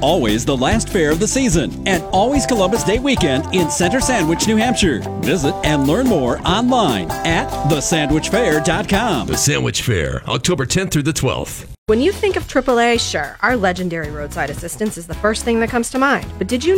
always the last fair of the season, and always Columbus Day weekend in Center Sandwich, New Hampshire. Visit and learn more online at thesandwichfair.com. The Sandwich Fair, October 10th through the 12th. When you think of AAA, sure, our legendary roadside assistance is the first thing that comes to mind. But did you